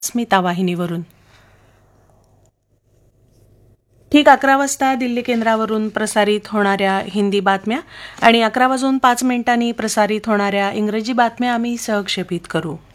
स्मिता वाहिनीवरून. ठीक 11 वाजता दिल्ली केंद्रावरून प्रसारित होणाऱ्या हिंदी बातम्या आणि 11 वाजून 5 मिनिटांनी प्रसारित होणाऱ्या इंग्रजी बातम्या आम्ही सहक्षेपित करू.